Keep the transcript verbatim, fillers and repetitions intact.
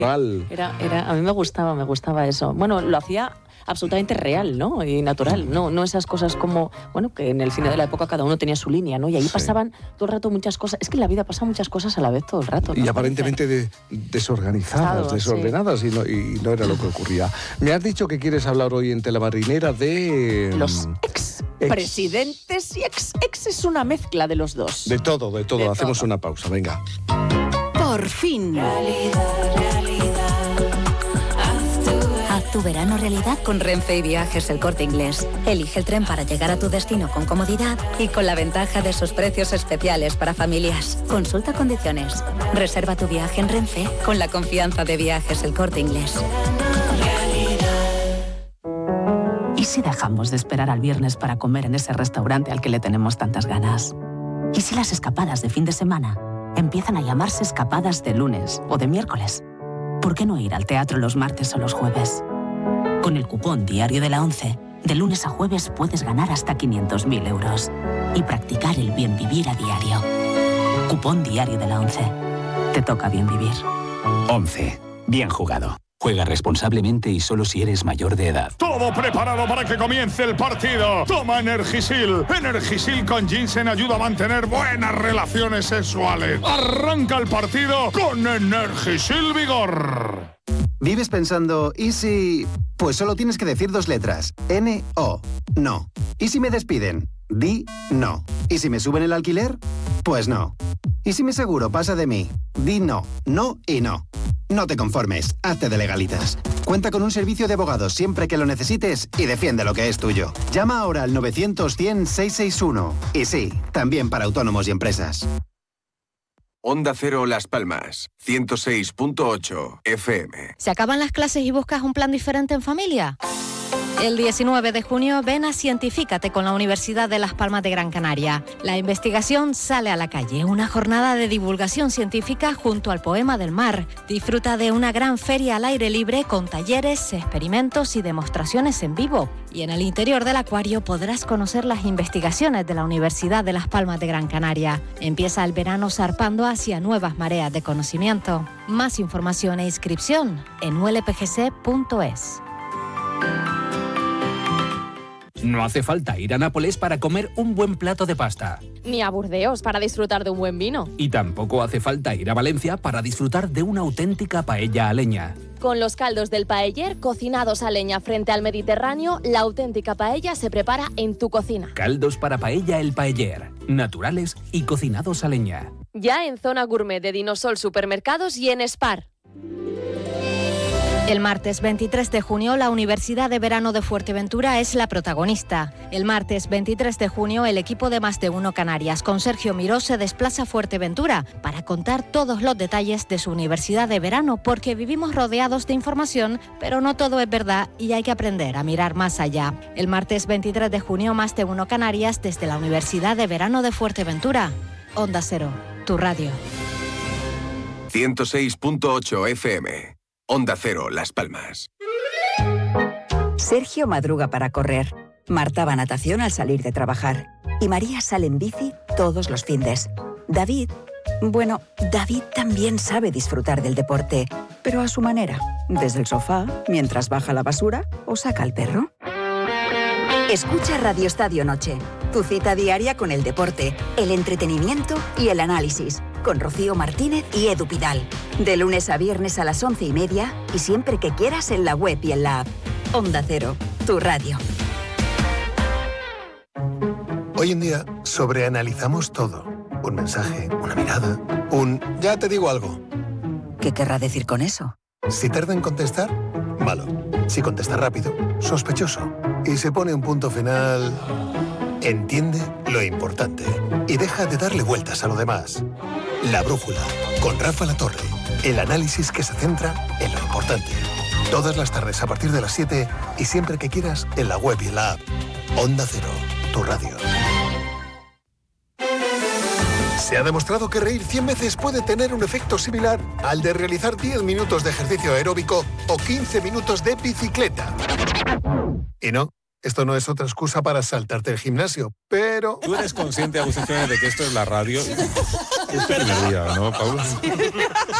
Era, era, a mí me gustaba, me gustaba eso. Bueno, lo hacía absolutamente real, ¿no? Y natural, no, no esas cosas como, bueno, que en el cine de la época cada uno tenía su línea, ¿no? Y ahí sí. pasaban todo el rato muchas cosas. Es que en la vida pasan muchas cosas a la vez todo el rato, ¿no? Y aparentemente de, desorganizadas, Estado, desordenadas, sí. y, no, y no era lo que ocurría. Me has dicho que quieres hablar hoy en Telemarinera de... Los ex, ex. presidentes y ex. Ex es una mezcla de los dos. De todo, de todo. De Hacemos todo. Una pausa, venga. Por fin. Realidad, realidad. Haz tu verano realidad con Renfe y Viajes El Corte Inglés. Elige el tren para llegar a tu destino con comodidad y con la ventaja de sus precios especiales para familias. Consulta condiciones. Reserva tu viaje en Renfe con la confianza de Viajes El Corte Inglés. ¿Y si dejamos de esperar al viernes para comer en ese restaurante al que le tenemos tantas ganas? ¿Y si las escapadas de fin de semana empiezan a llamarse escapadas de lunes o de miércoles? ¿Por qué no ir al teatro los martes o los jueves? Con el cupón Diario de la ONCE, de lunes a jueves puedes ganar hasta quinientos mil euros y practicar el bien vivir a diario. Cupón Diario de la ONCE. Te toca bien vivir. ONCE. Bien jugado. Juega responsablemente y solo si eres mayor de edad. Todo preparado para que comience el partido. Toma Energisil. Energisil con ginseng ayuda a mantener buenas relaciones sexuales. Arranca el partido con Energisil Vigor. ¿Vives pensando, ¿y si...? Pues solo tienes que decir dos letras. N O. No. ¿Y si me despiden? Di no. ¿Y si me suben el alquiler? Pues no. ¿Y si mi seguro pasa de mí? Di no. No y no. No te conformes, hazte de Legalitas. Cuenta con un servicio de abogados siempre que lo necesites y defiende lo que es tuyo. Llama ahora al novecientos cien seiscientos sesenta y uno. Y sí, también para autónomos y empresas. Onda Cero Las Palmas, ciento seis punto ocho F M. ¿Se acaban las clases y buscas un plan diferente en familia? El diecinueve de junio ven a Cientifícate con la Universidad de Las Palmas de Gran Canaria. La investigación sale a la calle, una jornada de divulgación científica junto al Poema del Mar. Disfruta de una gran feria al aire libre con talleres, experimentos y demostraciones en vivo. Y en el interior del acuario podrás conocer las investigaciones de la Universidad de Las Palmas de Gran Canaria. Empieza el verano zarpando hacia nuevas mareas de conocimiento. Más información e inscripción en u l p g c punto es. No hace falta ir a Nápoles para comer un buen plato de pasta. Ni a Burdeos para disfrutar de un buen vino. Y tampoco hace falta ir a Valencia para disfrutar de una auténtica paella a leña. Con los caldos del paeller cocinados a leña frente al Mediterráneo, la auténtica paella se prepara en tu cocina. Caldos para paella El Paeller, naturales y cocinados a leña. Ya en Zona Gourmet de Dinosol Supermercados y en Spar. El martes veintitrés de junio, la Universidad de Verano de Fuerteventura es la protagonista. El martes veintitrés de junio, el equipo de Más de Uno Canarias con Sergio Miró se desplaza a Fuerteventura para contar todos los detalles de su Universidad de Verano, porque vivimos rodeados de información, pero no todo es verdad y hay que aprender a mirar más allá. El martes veintitrés de junio, Más de Uno Canarias desde la Universidad de Verano de Fuerteventura. Onda Cero, tu radio. ciento seis punto ocho F M. Onda Cero, Las Palmas. Sergio madruga para correr. Marta va a natación al salir de trabajar. Y María sale en bici todos los findes. David, bueno, David también sabe disfrutar del deporte, pero a su manera. Desde el sofá, mientras baja la basura o saca al perro. Escucha Radio Estadio Noche. Tu cita diaria con el deporte, el entretenimiento y el análisis. Con Rocío Martínez y Edu Pidal. De lunes a viernes a las once y media y siempre que quieras en la web y en la app. Onda Cero, tu radio. Hoy en día sobreanalizamos todo. Un mensaje, una mirada, un... Ya te digo algo. ¿Qué querrá decir con eso? Si tarda en contestar, malo. Si contesta rápido, sospechoso. Y se pone un punto final... Entiende lo importante y deja de darle vueltas a lo demás. La Brújula, con Rafa Latorre. El análisis que se centra en lo importante. Todas las tardes a partir de las siete y siempre que quieras en la web y en la app. Onda Cero, tu radio. Se ha demostrado que reír cien veces puede tener un efecto similar al de realizar diez minutos de ejercicio aeróbico o quince minutos de bicicleta. Y no, esto no es otra excusa para saltarte el gimnasio, pero... Tú eres consciente, Agustín, de que esto es la radio. Es el primer día, ¿no, Pablo?